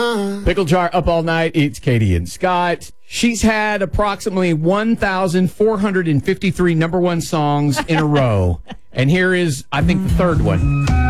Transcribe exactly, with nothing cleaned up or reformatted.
Pickle Jar up all night. It's Katie and Scott. She's had approximately one thousand four hundred fifty-three number one songs in a row. And here is, I think, the third one.